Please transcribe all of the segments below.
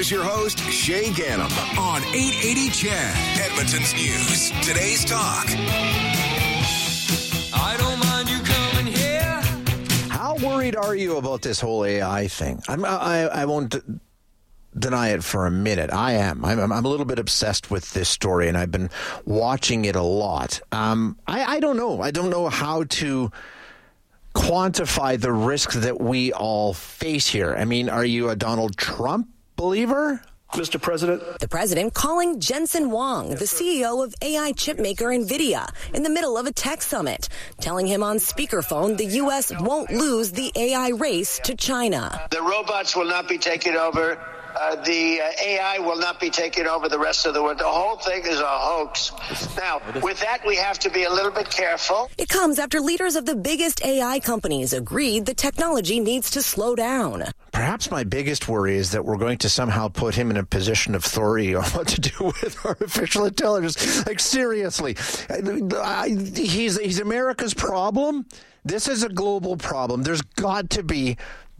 Here's your host, Shay Gannam, on 880 CHED, Edmonton's News. Today's Talk. I don't mind you coming here. How worried are you about this whole AI thing? I won't deny it for a minute. I am. I'm a little bit obsessed with this story, and I've been watching it a lot. I don't know. I don't know how to quantify the risk that we all face here. I mean, are you a Donald Trump believer? Mr. President? The president calling Jensen Huang, the CEO of AI chipmaker NVIDIA, in the middle of a tech summit, telling him on speakerphone the U.S. won't lose the AI race to China. The robots will not be taking over. The AI will not be taking over the rest of the world. The whole thing is a hoax. Now, with that, we have to be a little bit careful. It comes after leaders of the biggest AI companies agreed the technology needs to slow down. Perhaps my biggest worry is that we're going to somehow put him in a position of authority on what to do with artificial intelligence. Like, seriously, he's America's problem. This is a global problem. There's got to be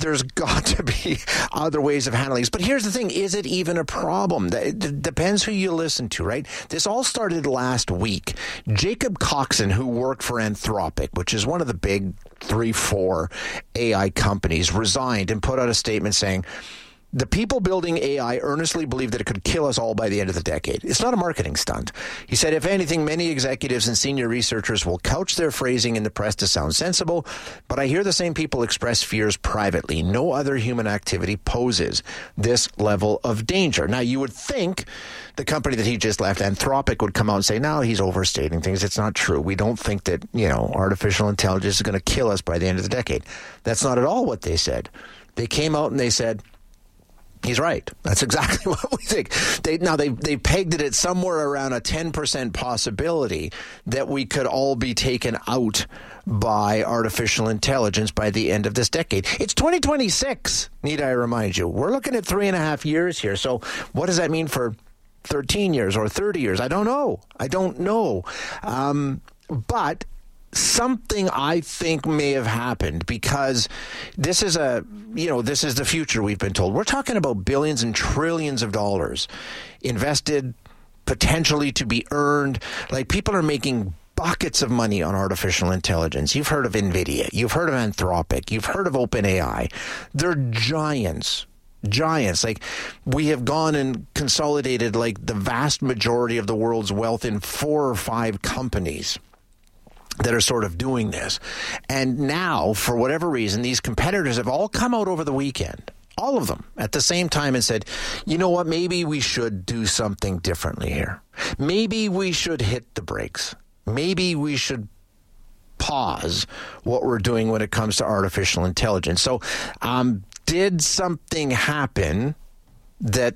other ways of handling this. But here's the thing. Is it even a problem? It depends who you listen to, right? This all started last week. Jacob Coxon, who worked for Anthropic, which is one of the big 3-4 AI companies, resigned and put out a statement saying, the people building AI earnestly believe that it could kill us all by the end of the decade. It's not a marketing stunt. He said, if anything, many executives and senior researchers will couch their phrasing in the press to sound sensible, but I hear the same people express fears privately. No other human activity poses this level of danger. Now, you would think the company that he just left, Anthropic, would come out and say, no, he's overstating things. It's not true. We don't think that, artificial intelligence is going to kill us by the end of the decade. That's not at all what they said. They came out and they said, he's right. That's exactly what we think. They pegged it at somewhere around a 10% possibility that we could all be taken out by artificial intelligence by the end of this decade. It's 2026, need I remind you. We're looking at 3.5 years here. So what does that mean for 13 years or 30 years? I don't know. But something I think may have happened, because this is the future, we've been told. We're talking about billions and trillions of dollars invested, potentially to be earned. Like, people are making buckets of money on artificial intelligence. You've heard of NVIDIA. You've heard of Anthropic. You've heard of OpenAI. They're giants. Like, we have gone and consolidated like the vast majority of the world's wealth in 4 or 5 companies that are sort of doing this. And now, for whatever reason, these competitors have all come out over the weekend, all of them, at the same time, and said, you know what, maybe we should do something differently here. Maybe we should hit the brakes. Maybe we should pause what we're doing when it comes to artificial intelligence. So did something happen that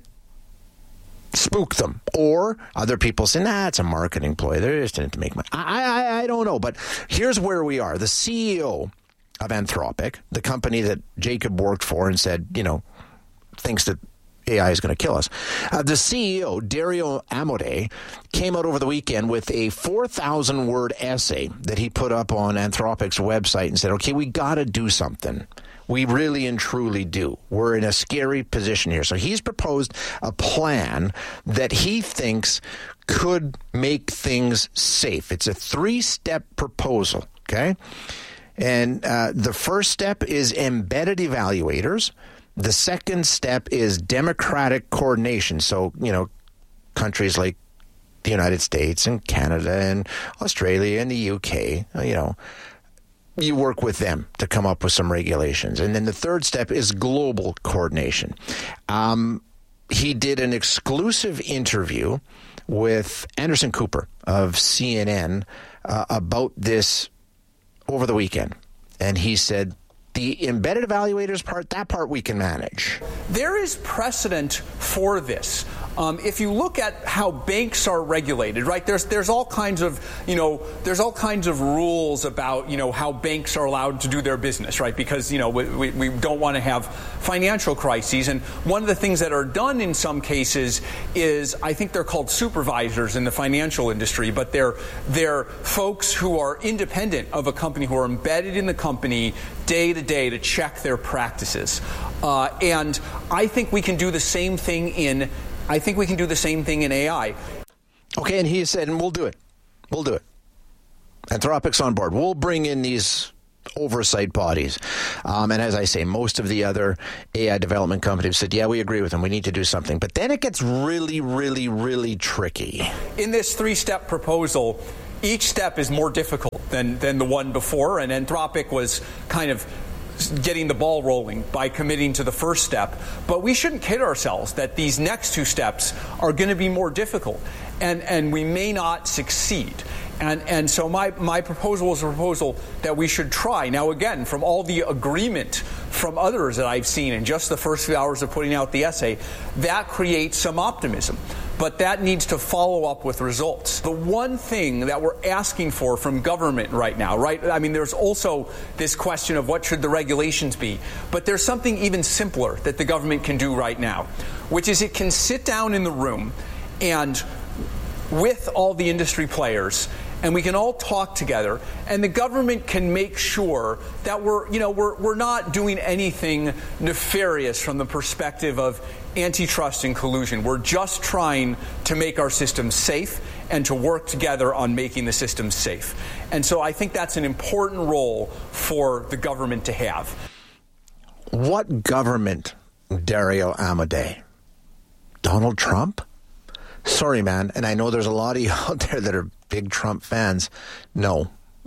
spook them? Or other people say, nah, it's a marketing ploy. They're just in it to make money. I don't know. But here's where we are. The CEO of Anthropic, the company that Jacob worked for and said, thinks that AI is going to kill us. The CEO, Dario Amodei, came out over the weekend with a 4,000-word essay that he put up on Anthropic's website and said, okay, we got to do something. We really and truly do. We're in a scary position here. So he's proposed a plan that he thinks could make things safe. It's a 3-step proposal, okay? And the first step is embedded evaluators. The second step is democratic coordination. So, countries like the United States and Canada and Australia and the UK, you work with them to come up with some regulations. And then the third step is global coordination. He did an exclusive interview with Anderson Cooper of CNN about this over the weekend. And he said, the embedded evaluators part, that part we can manage. There is precedent for this. If you look at how banks are regulated, right? There's all kinds of rules about how banks are allowed to do their business, right? Because we don't want to have financial crises. And one of the things that are done in some cases is, I think they're called supervisors in the financial industry, but they're folks who are independent of a company, who are embedded in the company day to day to check their practices. And I think we can do the same thing in AI. Okay, and he said, and we'll do it. We'll do it. Anthropic's on board. We'll bring in these oversight bodies. And as I say, most of the other AI development companies said, yeah, we agree with them. We need to do something. But then it gets really, really, really tricky. In this 3-step proposal, each step is more difficult than the one before. And Anthropic was kind of getting the ball rolling by committing to the first step. But we shouldn't kid ourselves that these next 2 steps are going to be more difficult. And we may not succeed. And so my proposal is a proposal that we should try. Now, again, from all the agreement from others that I've seen in just the first few hours of putting out the essay, that creates some optimism. But that needs to follow up with results. The one thing that we're asking for from government right now, right? I mean, there's also this question of what should the regulations be. But there's something even simpler that the government can do right now, which is it can sit down in the room and with all the industry players, and we can all talk together, and the government can make sure that we're not doing anything nefarious from the perspective of antitrust and collusion. We're just trying to make our system safe and to work together on making the system safe. And so I think that's an important role for the government to have. What government, Dario Amodei? Donald Trump? Sorry, man, and I know there's a lot of you out there that are big Trump fans. No.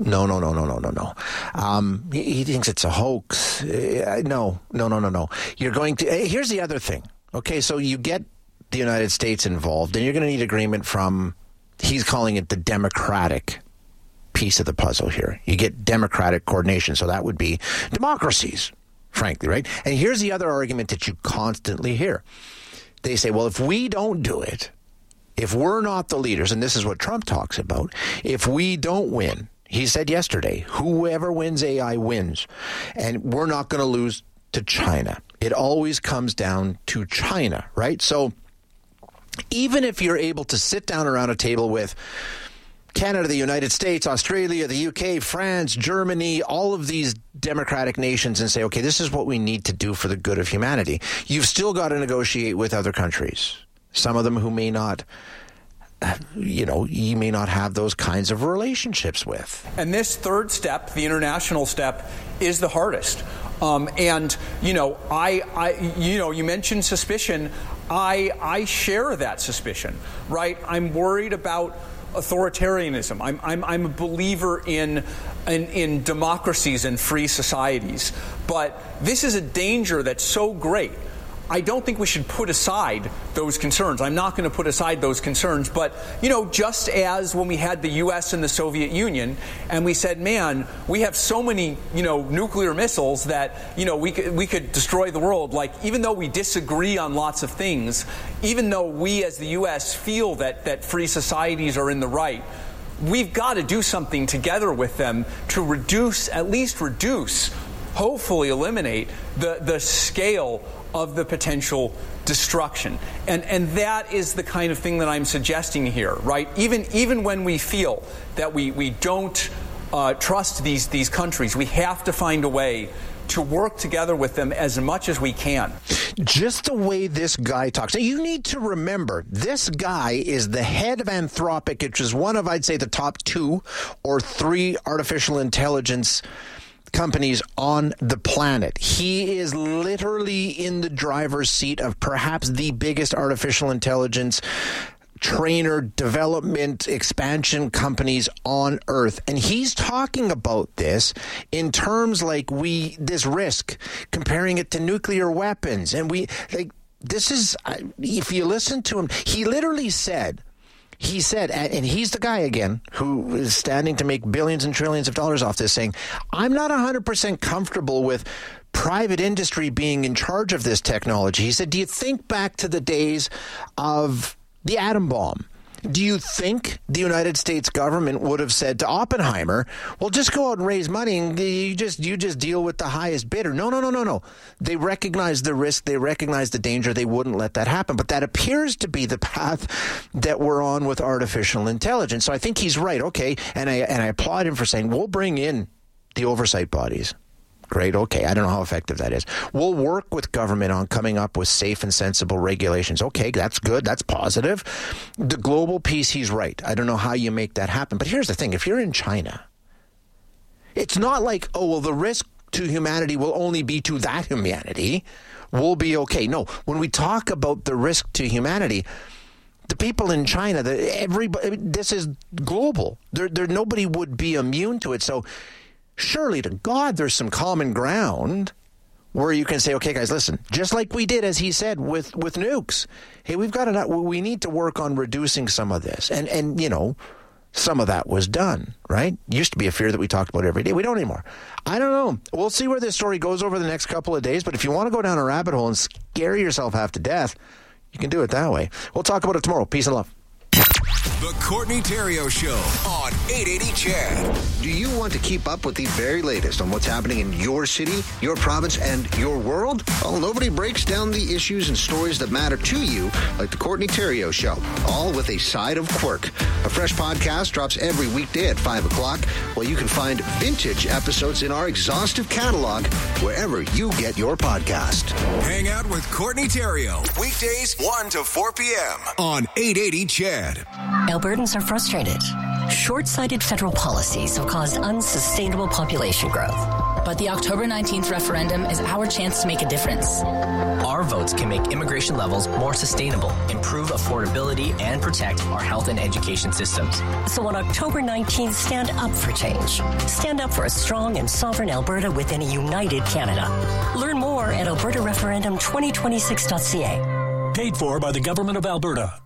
He thinks it's a hoax. No. You're going to... Here's the other thing. Okay, so you get the United States involved, and you're going to need agreement from... He's calling it the Democratic piece of the puzzle here. You get Democratic coordination, so that would be democracies, frankly, right? And here's the other argument that you constantly hear. They say, well, if we don't do it, if we're not the leaders, and this is what Trump talks about, if we don't win, he said yesterday, whoever wins AI wins, and we're not going to lose to China. It always comes down to China, right? So even if you're able to sit down around a table with Canada, the United States, Australia, the UK, France, Germany, all of these democratic nations and say, okay, this is what we need to do for the good of humanity, you've still got to negotiate with other countries. Some of them who may not, you may not have those kinds of relationships with. And this 3rd step, the international step, is the hardest. You mentioned suspicion. I share that suspicion, right? I'm worried about authoritarianism. I'm a believer in democracies and free societies. But this is a danger that's so great. I don't think we should put aside those concerns. I'm not going to put aside those concerns. But, just as when we had the U.S. and the Soviet Union, and we said, man, we have so many, nuclear missiles that, we could destroy the world. Like, even though we disagree on lots of things, even though we as the U.S. feel that free societies are in the right, we've got to do something together with them to at least reduce, hopefully eliminate the scale of the potential destruction. And that is the kind of thing that I'm suggesting here, right? Even when we feel that we don't trust these countries, we have to find a way to work together with them as much as we can. Just the way this guy talks. Now, you need to remember, this guy is the head of Anthropic, which is one of, I'd say, the top 2 or 3 artificial intelligence companies on the planet. He is literally in the driver's seat of perhaps the biggest artificial intelligence trainer development expansion companies on earth. And he's talking about this in terms like this risk, comparing it to nuclear weapons. And this is, if you listen to him, he literally said, and he's the guy again who is standing to make billions and trillions of dollars off this, saying, I'm not 100% comfortable with private industry being in charge of this technology. He said, do you think back to the days of the atom bomb? Do you think the United States government would have said to Oppenheimer, well, just go out and raise money and you just deal with the highest bidder? No. They recognize the risk. They recognize the danger. They wouldn't let that happen. But that appears to be the path that we're on with artificial intelligence. So I think he's right. Okay. And I applaud him for saying, we'll bring in the oversight bodies. week, right? Okay, I don't know how effective that is. We'll work with government on coming up with safe and sensible regulations. Okay, that's good. That's positive. The global piece, he's right. I don't know how you make that happen. But here's the thing. If you're in China, it's not like, oh, well, the risk to humanity will only be to that humanity. We'll be okay. No, when we talk about the risk to humanity, the people in China, everybody, this is global. Nobody would be immune to it. So surely to God, there's some common ground where you can say, okay, guys, listen, just like we did, as he said, with nukes. Hey, we need to work on reducing some of this. And you know, some of that was done, right? Used to be a fear that we talked about every day. We don't anymore. I don't know. We'll see where this story goes over the next couple of days. But if you want to go down a rabbit hole and scare yourself half to death, you can do it that way. We'll talk about it tomorrow. Peace and love. The Courtney Theriault Show on 880 CHED. Do you want to keep up with the very latest on what's happening in your city, your province, and your world? Well, nobody breaks down the issues and stories that matter to you like the Courtney Theriault Show, all with a side of quirk. A fresh podcast drops every weekday at 5 o'clock, while you can find vintage episodes in our exhaustive catalog wherever you get your podcast. Hang out with Courtney Theriault. Weekdays 1 to 4 p.m. on 880 CHED. Albertans are frustrated. Short-sighted federal policies have caused unsustainable population growth. But the October 19th referendum is our chance to make a difference. Our votes can make immigration levels more sustainable, improve affordability, and protect our health and education systems. So on October 19th, stand up for change. Stand up for a strong and sovereign Alberta within a united Canada. Learn more at albertareferendum2026.ca. Paid for by the Government of Alberta.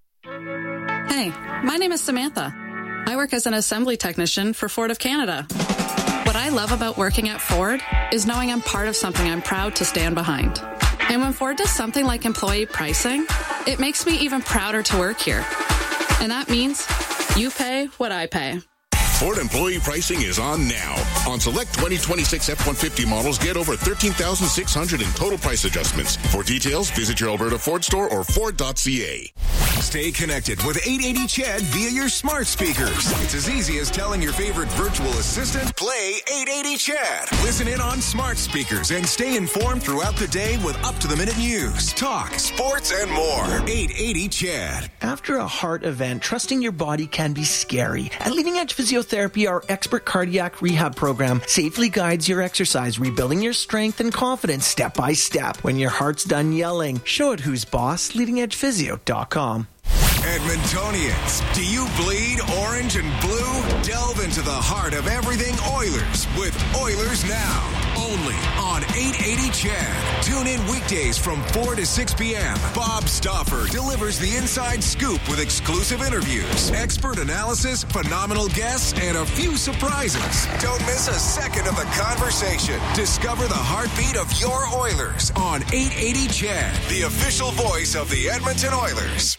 Hey, my name is Samantha. I work as an assembly technician for Ford of Canada. What I love about working at Ford is knowing I'm part of something I'm proud to stand behind. And when Ford does something like employee pricing, it makes me even prouder to work here. And that means you pay what I pay. Ford employee pricing is on now. On select 2026 F-150 models, get over $13,600 in total price adjustments. For details, visit your Alberta Ford store or Ford.ca. Stay connected with 880 CHED via your smart speakers. It's as easy as telling your favorite virtual assistant, play 880 CHED. Listen in on smart speakers and stay informed throughout the day with up-to-the-minute news, talk, sports, and more. 880 CHED. After a heart event, trusting your body can be scary. At Leading Edge Physiotherapy, our expert cardiac rehab program safely guides your exercise, rebuilding your strength and confidence step by step. When your heart's done yelling, show it who's boss, leadingedgephysio.com. Edmontonians, do you bleed orange and blue? Delve into the heart of everything Oilers with Oilers Now. Only on 880 CHED. Tune in weekdays from 4 to 6 p.m. Bob Stauffer delivers the inside scoop with exclusive interviews, expert analysis, phenomenal guests, and a few surprises. Don't miss a second of the conversation. Discover the heartbeat of your Oilers on 880 CHED, the official voice of the Edmonton Oilers.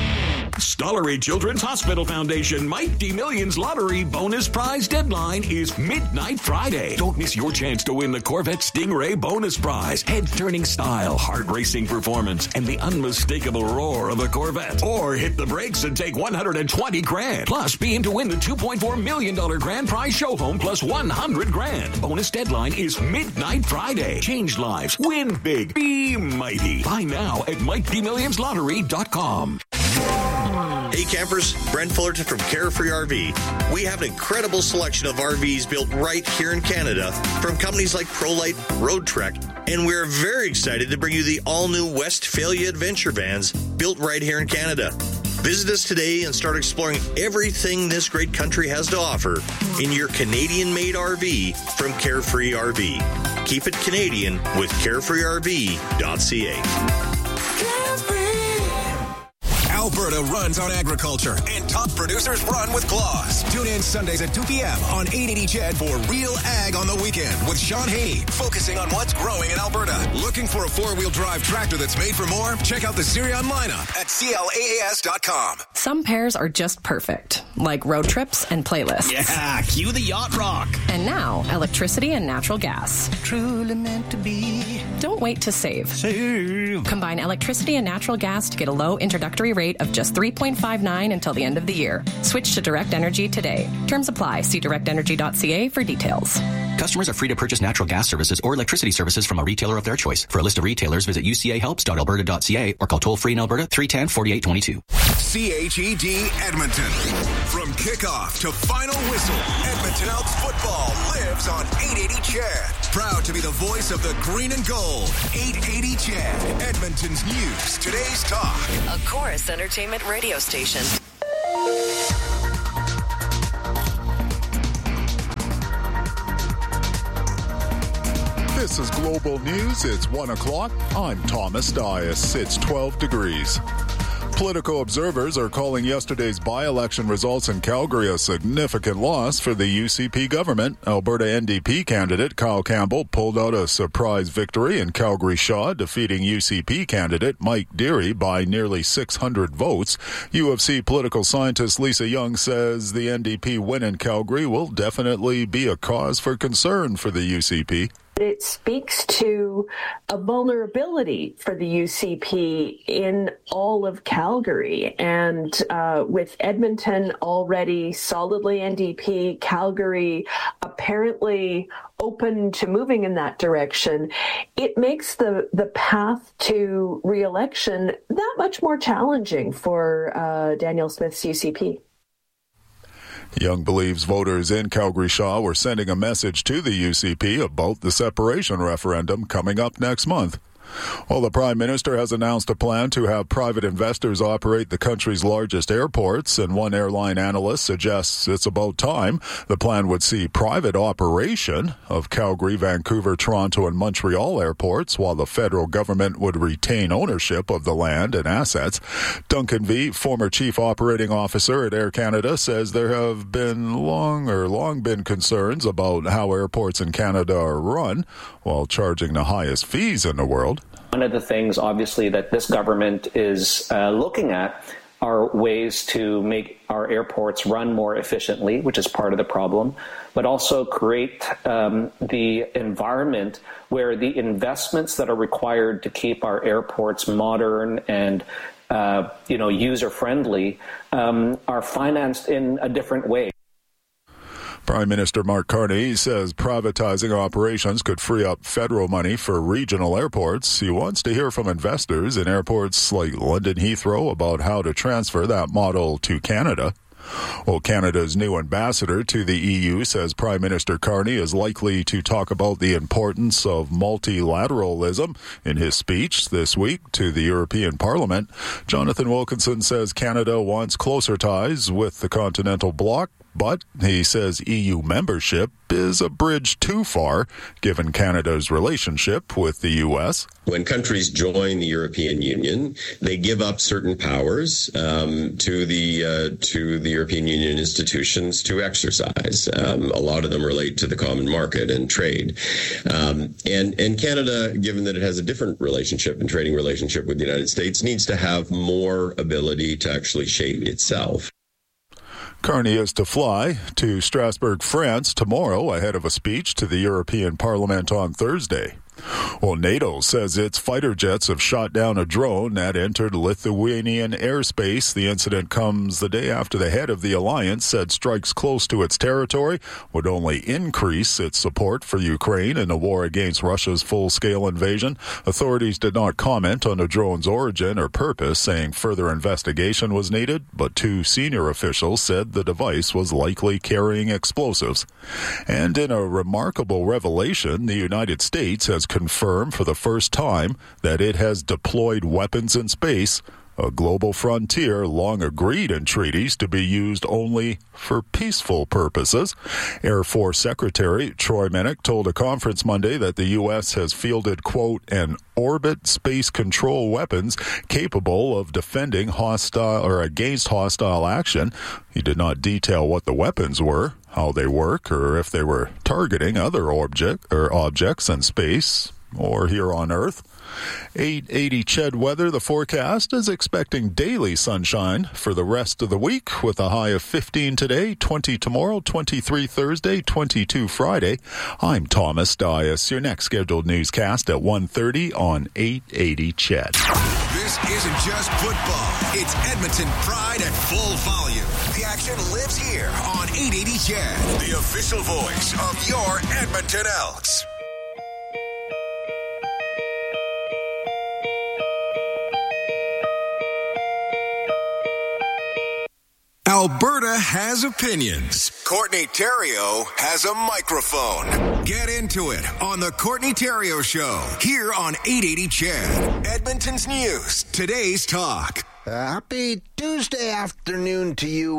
Stollery Children's Hospital Foundation Mighty Millions Lottery bonus prize deadline is midnight Friday. Don't miss your chance to win the Corvette Stingray bonus prize, head-turning style, heart-racing performance, and the unmistakable roar of a Corvette. Or hit the brakes and take $120,000. Plus, be in to win the $2.4 million grand prize show home plus $100,000. Bonus deadline is midnight Friday. Change lives. Win big. Be mighty. Buy now at MightyMillionsLottery.com. Hey campers, Brent Fullerton from Carefree RV. We have an incredible selection of RVs built right here in Canada from companies like ProLite, Road Trek, and we're very excited to bring you the all-new Westphalia Adventure Vans built right here in Canada. Visit us today and start exploring everything this great country has to offer in your Canadian-made RV from Carefree RV. Keep it Canadian with carefreerv.ca. Alberta runs on agriculture, and top producers run with claws. Tune in Sundays at 2 p.m. on 880 CHED for Real Ag on the Weekend with Sean Haney, focusing on what's growing in Alberta. Looking for a four-wheel drive tractor that's made for more? Check out the Zerion lineup at CLAAS.com. Some pairs are just perfect, like road trips and playlists. Yeah, cue the yacht rock. And now, electricity and natural gas. Truly meant to be. Don't wait to save. Save. Combine electricity and natural gas to get a low introductory rate rate of just 3.59 until the end of the year. Switch to Direct Energy today. Terms apply. See directenergy.ca for details. Customers are free to purchase natural gas services or electricity services from a retailer of their choice. For a list of retailers, visit ucahelps.alberta.ca or call toll-free in Alberta 310-4822. CHED Edmonton. From kickoff to final whistle, Edmonton Elks football lives on 880 CHED. Proud to be the voice of the green and gold. 880 CHED, Edmonton's news, today's talk. A Chorus Entertainment radio station. This is Global News. It's 1 o'clock. I'm Thomas Dias. It's 12 degrees. Political observers are calling yesterday's by-election results in Calgary a significant loss for the UCP government. Alberta NDP candidate Kyle Campbell pulled out a surprise victory in Calgary Shaw, defeating UCP candidate Mike Deary by nearly 600 votes. U of C political scientist Lisa Young says the NDP win in Calgary will definitely be a cause for concern for the UCP. It speaks to a vulnerability for the UCP in all of Calgary. And with Edmonton already solidly NDP, Calgary apparently open to moving in that direction, it makes the path to re-election that much more challenging for Danielle Smith's UCP. Young believes voters in Calgary Shaw were sending a message to the UCP about the separation referendum coming up next month. Well, the Prime Minister has announced a plan to have private investors operate the country's largest airports, and one airline analyst suggests it's about time. The plan would see private operation of Calgary, Vancouver, Toronto, and Montreal airports, while the federal government would retain ownership of the land and assets. Duncan Vee, former chief operating officer at Air Canada, says there have been long been concerns about how airports in Canada are run, while charging the highest fees in the world. One of the things, obviously, that this government is looking at are ways to make our airports run more efficiently, which is part of the problem, but also create the environment where the investments that are required to keep our airports modern and user-friendly are financed in a different way. Prime Minister Mark Carney says privatizing operations could free up federal money for regional airports. He wants to hear from investors in airports like London Heathrow about how to transfer that model to Canada. Well, Canada's new ambassador to the EU says Prime Minister Carney is likely to talk about the importance of multilateralism in his speech this week to the European Parliament. Jonathan Wilkinson says Canada wants closer ties with the continental bloc, but he says EU membership is a bridge too far, given Canada's relationship with the U.S. When countries join the European Union, they give up certain powers to the European Union institutions to exercise. A lot of them relate to the common market and trade. And Canada, given that it has a different relationship and trading relationship with the United States, needs to have more ability to actually shape itself. Carney is to fly to Strasbourg, France tomorrow ahead of a speech to the European Parliament on Thursday. Well, NATO says its fighter jets have shot down a drone that entered Lithuanian airspace. The incident comes the day after the head of the alliance said strikes close to its territory would only increase its support for Ukraine in the war against Russia's full-scale invasion. Authorities did not comment on the drone's origin or purpose, saying further investigation was needed, but two senior officials said the device was likely carrying explosives. And in a remarkable revelation, the United States has confirmed for the first time that it has deployed weapons in space, a global frontier long agreed in treaties to be used only for peaceful purposes. Air Force Secretary Troy Minnick told a conference Monday that the U.S. has fielded, quote, an orbit space control weapons capable of defending hostile or against hostile action. He did not detail what the weapons were, how they work, or if they were targeting other objects in space. or here on Earth. 880 Ched weather. The forecast is expecting daily sunshine for the rest of the week with a high of 15 today, 20 tomorrow, 23 Thursday, 22 Friday. I'm Thomas Dias. Your next scheduled newscast at 1:30 on 880 Ched. This isn't just football. It's Edmonton Pride at full volume. The action lives here on 880 Ched, the official voice of your Edmonton Elks. Alberta has opinions. Courtney Theriault has a microphone. Get into it on the Courtney Theriault Show here on 880 Ched, Edmonton's News, today's talk. Happy Tuesday afternoon to you,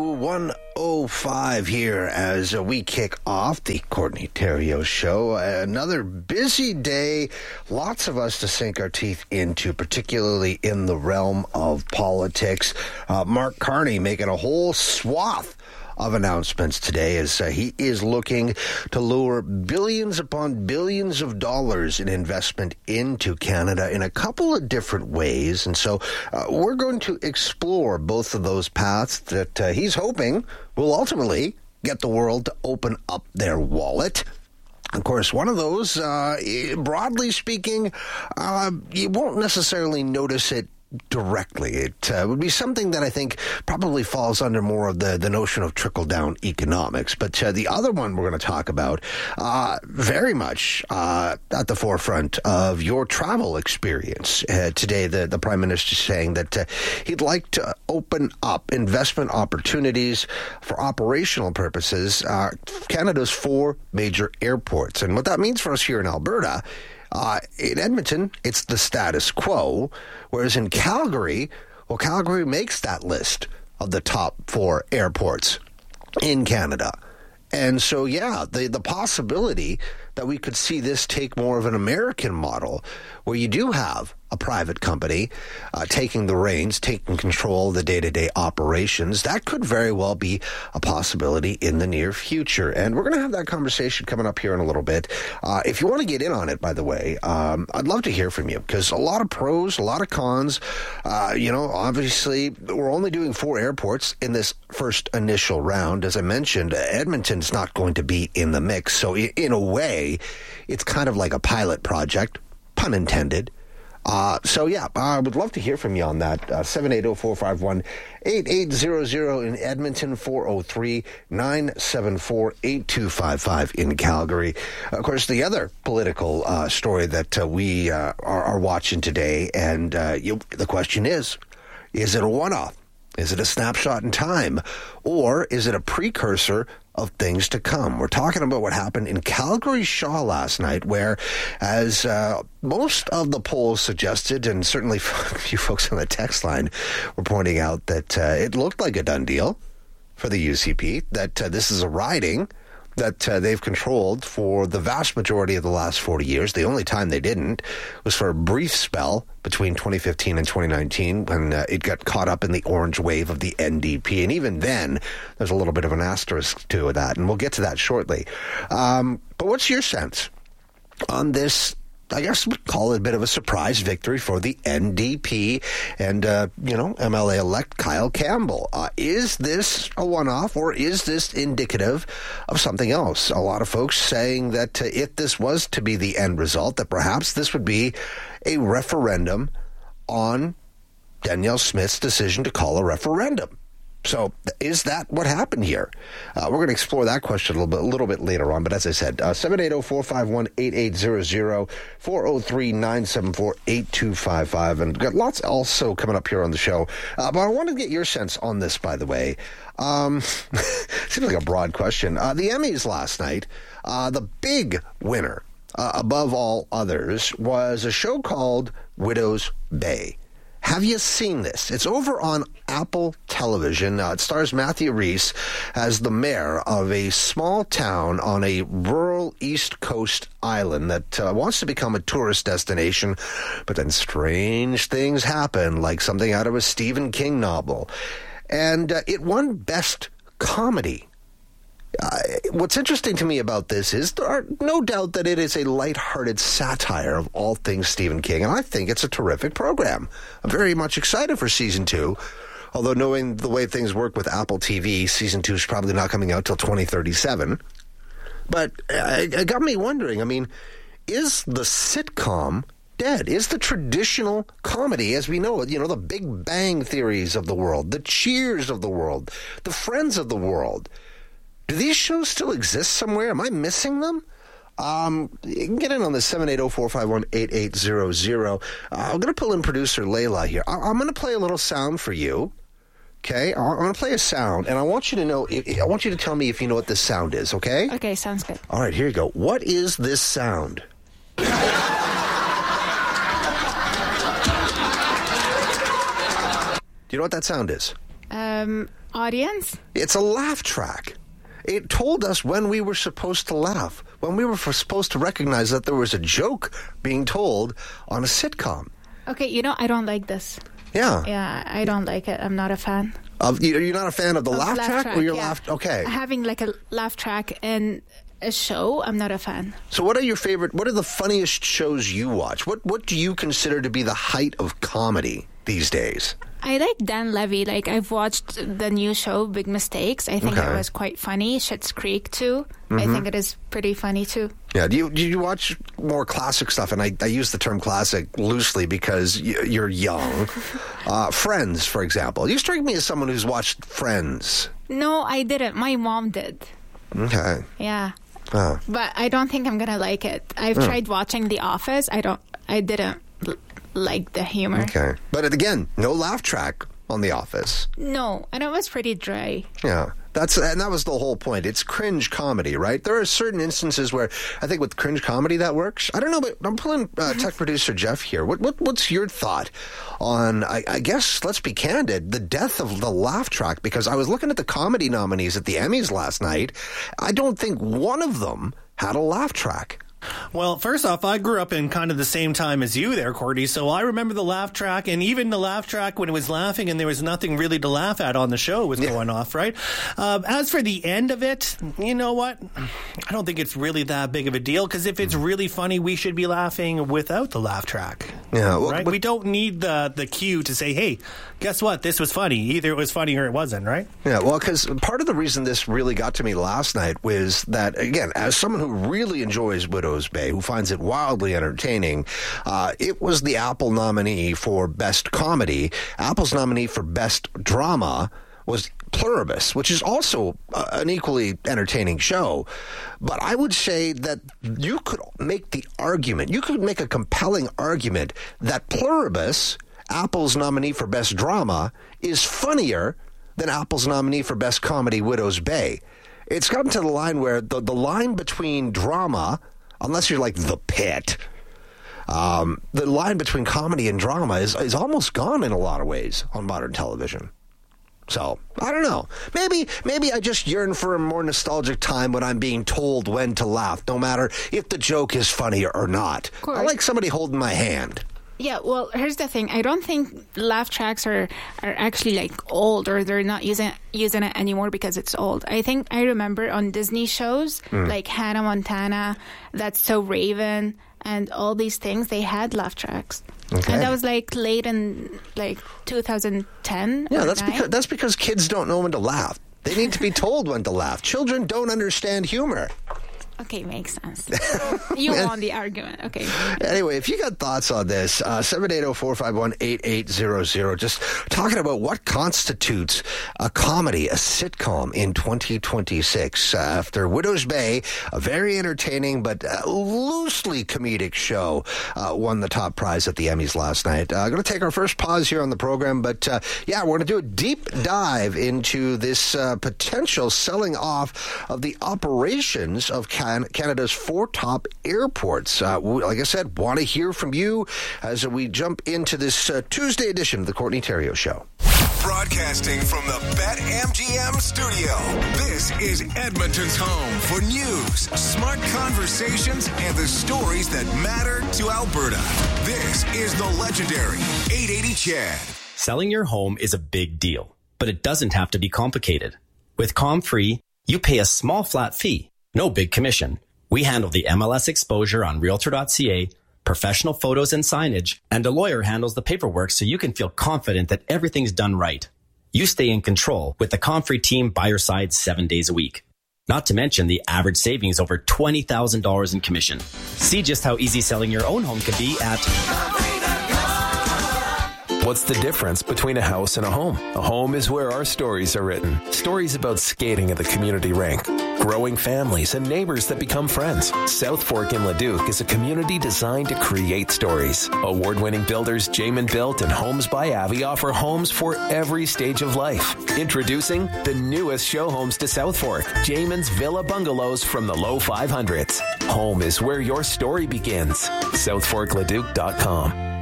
1:05 here as we kick off the Courtney Theriault Show. Another busy day, lots of us to sink our teeth into, particularly in the realm of politics. Mark Carney making a whole swath of announcements today as he is looking to lure billions upon billions of dollars in investment into Canada in a couple of different ways. And so we're going to explore both of those paths that he's hoping will ultimately get the world to open up their wallet. Of course, one of those, broadly speaking, you won't necessarily notice it directly. It would be something that I think probably falls under more of the notion of trickle-down economics. But the other one we're going to talk about very much at the forefront of your travel experience. Today, the Prime Minister is saying that he'd like to open up investment opportunities for operational purposes, Canada's 4 major airports. And what that means for us here in Alberta, in Edmonton, it's the status quo, whereas in Calgary, well, Calgary makes that list of the top 4 airports in Canada. And so, yeah, the possibility that we could see this take more of an American model where you do have a private company taking the reins, taking control of the day-to-day operations, that could very well be a possibility in the near future. And we're going to have that conversation coming up here in a little bit. If you want to get in on it, by the way, I'd love to hear from you because a lot of pros, a lot of cons. Obviously, we're only doing 4 airports in this first initial round. As I mentioned, Edmonton's not going to be in the mix. So in a way, it's kind of like a pilot project, pun intended. I would love to hear from you on that. 780-451-8800 in Edmonton, 403-974-8255 in Calgary. Of course, the other political story that we are watching today, and the question is it a one-off? Is it a snapshot in time? Or is it a precursor of things to come? We're talking about what happened in Calgary Shaw last night, where, as most of the polls suggested, and certainly a few folks on the text line were pointing out that it looked like a done deal for the UCP, that this is a riding that they've controlled for the vast majority of the last 40 years. The only time they didn't was for a brief spell between 2015 and 2019 when it got caught up in the orange wave of the NDP. And even then, there's a little bit of an asterisk to that, and we'll get to that shortly. But what's your sense on this? I guess we'd call it a bit of a surprise victory for the NDP and, MLA-elect Kyle Campbell. Is this a one-off, or is this indicative of something else? A lot of folks saying that if this was to be the end result, that perhaps this would be a referendum on Danielle Smith's decision to call a referendum. So is that what happened here? We're going to explore that question a little bit later on. But as I said, 780-451-8800, 403-974-8255. And we've got lots also coming up here on the show. But I want to get your sense on this, by the way. Seems like a broad question. The Emmys last night, the big winner, above all others, was a show called Widow's Bay. Have you seen this? It's over on Apple Television. It stars Matthew Rhys as the mayor of a small town on a rural East Coast island that wants to become a tourist destination, but then strange things happen, like something out of a Stephen King novel. And it won Best Comedy What's interesting to me about this is there are no doubt that it is a lighthearted satire of all things Stephen King, and I think it's a terrific program. I'm very much excited for season 2, although knowing the way things work with Apple TV, season 2 is probably not coming out till 2037. But it got me wondering, I mean, is the sitcom dead? Is the traditional comedy as we know it, the Big Bang Theories of the world, the Cheers of the world, the Friends of the world, do these shows still exist somewhere? Am I missing them? You can get in on the 780-451-8800. I'm going to pull in producer Layla here. I'm going to play a little sound for you. Okay? I'm going to play a sound, and I want you to know. I want you to tell me if you know what this sound is, okay? Okay, sounds good. All right, here you go. What is this sound? Do you know what that sound is? Audience? It's a laugh track. It told us when we were supposed to laugh, when we were supposed to recognize that there was a joke being told on a sitcom. Okay, I don't like this. Yeah. Yeah, I don't like it. I'm not a fan. You're not a fan of the laugh track? Or your laugh? Okay. Having like a laugh track in a show, I'm not a fan. So what are the funniest shows you watch? What do you consider to be the height of comedy these days? I like Dan Levy. Like, I've watched the new show, Big Mistakes. I think it was quite funny. Schitt's Creek, too. I think it is pretty funny, too. Yeah. Do you watch more classic stuff? And I use the term classic loosely because you're young. Friends, for example. You strike me as someone who's watched Friends. No, I didn't. My mom did. Okay. Yeah. Oh. But I don't think I'm going to like it. I've tried watching The Office. I didn't like the humor. Okay. But again, no laugh track on The Office. No, and it was pretty dry. Yeah. And that was the whole point. It's cringe comedy, right? There are certain instances where I think with cringe comedy that works. I don't know, but I'm pulling tech producer Jeff here. What's your thought on, I guess, let's be candid, the death of the laugh track? Because I was looking at the comedy nominees at the Emmys last night. I don't think one of them had a laugh track. Well, first off, I grew up in kind of the same time as you there, Cordy, so I remember the laugh track, and even the laugh track when it was laughing and there was nothing really to laugh at on the show was going off, right? As for the end of it, you know what? I don't think it's really that big of a deal, because if it's really funny, we should be laughing without the laugh track. Yeah, well, right? We don't need the cue to say, hey, guess what? This was funny. Either it was funny or it wasn't, right? Yeah, well, because part of the reason this really got to me last night was that, again, as someone who really enjoys Widow's Bay, who finds it wildly entertaining, it was the Apple nominee for Best Comedy. Apple's nominee for Best Drama was Pluribus, which is also an equally entertaining show. But I would say that you could make the argument, you could make a compelling argument that Pluribus, Apple's nominee for Best Drama, is funnier than Apple's nominee for Best Comedy, Widow's Bay. It's gotten to the line where the line between drama, unless you're like The Pit, the line between comedy and drama is almost gone in a lot of ways on modern television. So, I don't know. Maybe I just yearn for a more nostalgic time when I'm being told when to laugh, no matter if the joke is funny or not. I like somebody holding my hand. Yeah, well, here's the thing. I don't think laugh tracks are actually like old, or they're not using it anymore because it's old. I think I remember on Disney shows like Hannah Montana, That's So Raven, and all these things, they had laugh tracks. Okay. And that was like late in like 2010. Yeah, that's because kids don't know when to laugh. They need to be told when to laugh. Children don't understand humor. Okay, makes sense. You won the argument. Okay. Anyway, if you got thoughts on this, 780-451-8800, just talking about what constitutes a comedy, a sitcom in 2026. After Widow's Bay, a very entertaining but loosely comedic show won the top prize at the Emmys last night. I'm going to take our first pause here on the program, but we're going to do a deep dive into this potential selling off of the operations of Canada's 4 top airports. Like I said, want to hear from you as we jump into this Tuesday edition of the Courtney Theriault Show. Broadcasting from the BetMGM studio, this is Edmonton's home for news, smart conversations, and the stories that matter to Alberta. This is the legendary 880 CHED. Selling your home is a big deal, but it doesn't have to be complicated. With ComFree, You pay a small flat fee, no big commission. We handle the MLS exposure on Realtor.ca, professional photos and signage, and a lawyer handles the paperwork so you can feel confident that everything's done right. You stay in control with the Comfrey team by your side 7 days a week. Not to mention the average savings over $20,000 in commission. See just how easy selling your own home can be at... What's the difference between a house and a home? A home is where our stories are written. Stories about skating at the community rink, growing families, and neighbors that become friends. South Fork in Leduc is a community designed to create stories. Award-winning builders Jamin Built and Homes by Avi offer homes for every stage of life. Introducing the newest show homes to South Fork, Jamin's Villa Bungalows from the low 500s. Home is where your story begins. SouthForkLeduc.com.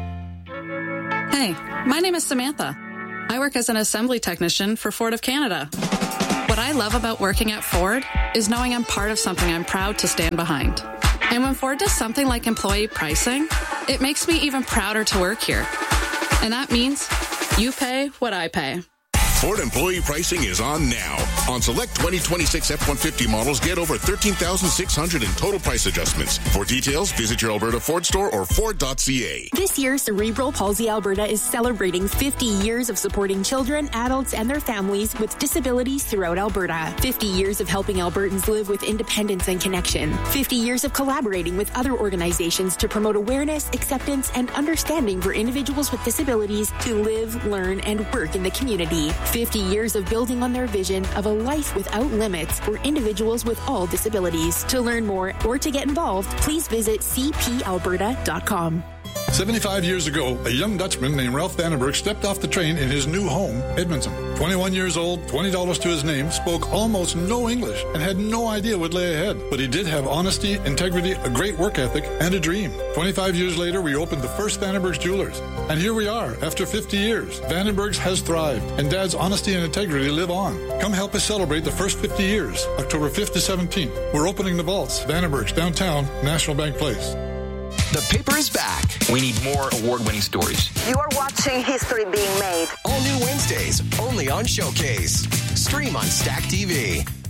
Hey, my name is Samantha. I work as an assembly technician for Ford of Canada. What I love about working at Ford is knowing I'm part of something I'm proud to stand behind. And when Ford does something like employee pricing, it makes me even prouder to work here. And that means you pay what I pay. Ford employee pricing is on now. On select 2026 F-150 models, get over $13,600 in total price adjustments. For details, visit your Alberta Ford store or Ford.ca. This year, Cerebral Palsy Alberta is celebrating 50 years of supporting children, adults, and their families with disabilities throughout Alberta. 50 years of helping Albertans live with independence and connection. 50 years of collaborating with other organizations to promote awareness, acceptance, and understanding for individuals with disabilities to live, learn, and work in the community. 50 years of building on their vision of a life without limits for individuals with all disabilities. To learn more or to get involved, please visit cpalberta.com. 75 years ago, a young Dutchman named Ralph Vandenberg stepped off the train in his new home, Edmonton. 21 years old, $20 to his name, spoke almost no English, and had no idea what lay ahead. But he did have honesty, integrity, a great work ethic, and a dream. 25 years later, we opened the first Vandenberg's Jewelers. And here we are, after 50 years. Vandenberg's has thrived, and Dad's honesty and integrity live on. Come help us celebrate the first 50 years, October 5th to 17th. We're opening the vaults, Vandenberg's, downtown, National Bank Place. The paper is back. We need more award-winning stories. You are watching history being made. All new Wednesdays, only on Showcase. Stream on Stack TV.